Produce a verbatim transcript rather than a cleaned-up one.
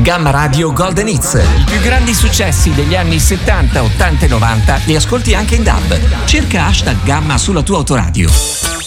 Gamma Radio Golden Hits. I più grandi successi degli anni settanta, ottanta e novanta li ascolti anche in D A B. Cerca hashtag Gamma sulla tua autoradio.